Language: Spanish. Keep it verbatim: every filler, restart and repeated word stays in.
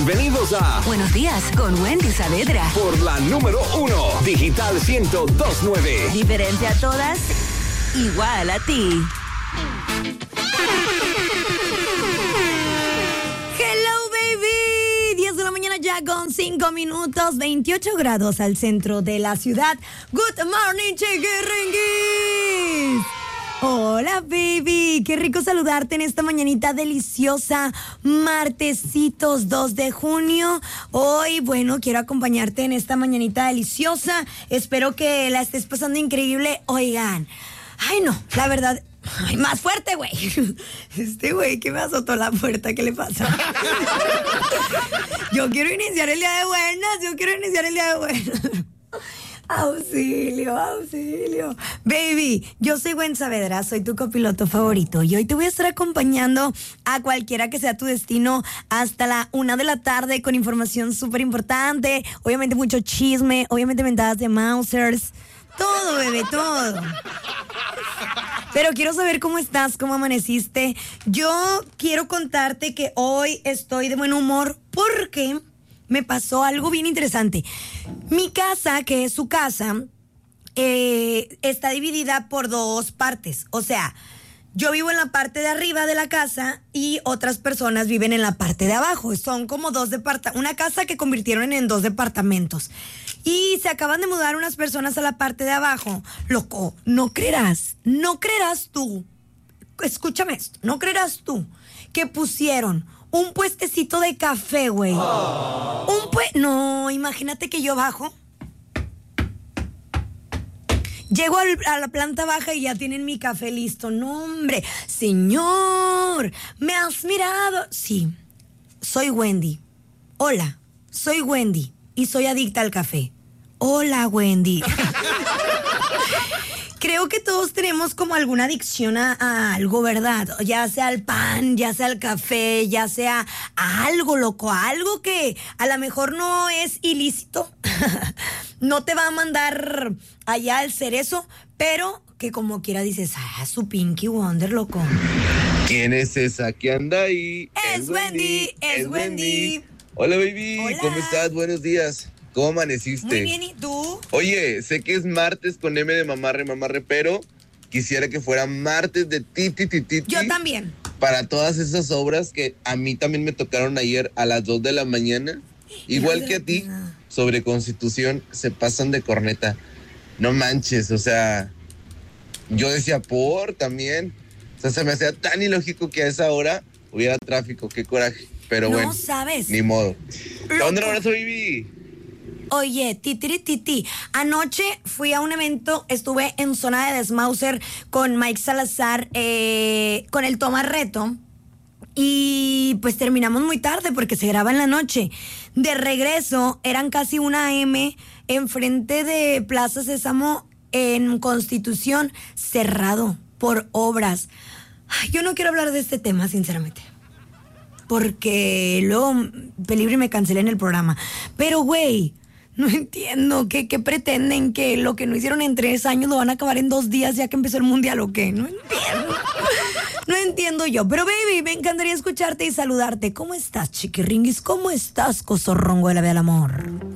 Bienvenidos a Buenos Días con Wendy Saavedra. Por la número uno, Digital ciento dos punto nueve. Diferente a todas, igual a ti. Hello, baby. diez de la mañana ya con cinco minutos, veintiocho grados al centro de la ciudad. Good morning, chiquiringuis. Hola, baby. Qué rico saludarte en esta mañanita deliciosa. Martesitos dos de junio. Hoy, bueno, quiero acompañarte en esta mañanita deliciosa. Espero que la estés pasando increíble. Oigan, ay no, la verdad... Ay, más fuerte, güey. Este güey que me azotó la puerta, ¿qué le pasa? Yo quiero iniciar el día de buenas. Yo quiero iniciar el día de buenas. Auxilio, auxilio. Baby, yo soy Wendy Saavedra, soy tu copiloto favorito y hoy te voy a estar acompañando a cualquiera que sea tu destino hasta la una de la tarde con información súper importante, obviamente mucho chisme, obviamente mentadas de Mausers, todo, bebé, todo. Pero quiero saber cómo estás, cómo amaneciste. Yo quiero contarte que hoy estoy de buen humor porque... me pasó algo bien interesante. Mi casa, que es su casa, eh, está dividida por dos partes. O sea, yo vivo en la parte de arriba de la casa y otras personas viven en la parte de abajo. Son como dos departamentos, una casa que convirtieron en dos departamentos. Y se acaban de mudar unas personas a la parte de abajo. Loco, no creerás, no creerás tú. Escúchame esto, no creerás tú que pusieron un puestecito de café, güey. Oh. Un pue... No, imagínate que yo bajo. Llego al, a la planta baja y ya tienen mi café listo. No, hombre. Señor, ¿me has mirado? Sí, soy Wendy. Hola, soy Wendy y soy adicta al café. Hola, Wendy. Creo que todos tenemos como alguna adicción a, a algo, ¿verdad? Ya sea al pan, ya sea al café, ya sea a algo, loco, a algo que a lo mejor no es ilícito, no te va a mandar allá al cerezo, pero que como quiera dices, ah, su Pinky Wonder, loco. ¿Quién es esa que anda ahí? Es, es Wendy, Wendy, es Wendy. Wendy. Hola, baby, Hola. ¿Cómo estás? Buenos días. ¿Cómo amaneciste? Muy bien, ¿y tú? Oye, sé que es martes con M de mamarre, mamarre, pero quisiera que fuera martes de titi, titi, titi. Yo también. Para todas esas obras que a mí también me tocaron ayer a las dos de la mañana. Igual que a ti, sobre Constitución, se pasan de corneta. No manches, o sea, yo decía por también. O sea, se me hacía tan ilógico que a esa hora hubiera tráfico. Qué coraje. Pero no bueno, sabes. Ni modo. ¿Te mando un abrazo, baby? Oye, titiri titi, anoche fui a un evento, estuve en zona de Desmauser con Mike Salazar, eh, con el Toma Reto, y pues terminamos muy tarde porque se graba en la noche. De regreso, eran casi una eme, enfrente de Plaza Sésamo, en Constitución, cerrado por obras. Ay, yo no quiero hablar de este tema, sinceramente, porque luego peligro y me cancelé en el programa. Pero, güey, no entiendo, ¿qué, ¿qué pretenden? ¿Que lo que no hicieron en tres años lo van a acabar en dos días ya que empezó el mundial o qué? No entiendo. No entiendo yo. Pero, baby, me encantaría escucharte y saludarte. ¿Cómo estás, chiquiringuis? ¿Cómo estás, cosorrongo de la vida del amor?